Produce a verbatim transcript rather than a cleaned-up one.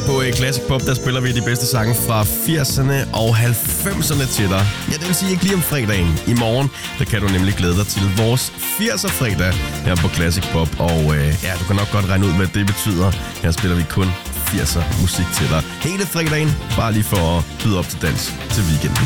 på Classic Pop, der spiller vi de bedste sange fra firserne og halvfemserne til dig. Ja, det vil sige ikke lige om fredagen. I morgen, der kan du nemlig glæde dig til vores firser-fredag her på Classic Pop. Og øh, ja, du kan nok godt regne ud, hvad det betyder. Her spiller vi kun firser musik til dig hele fredagen, bare lige for at byde op til dans til weekenden.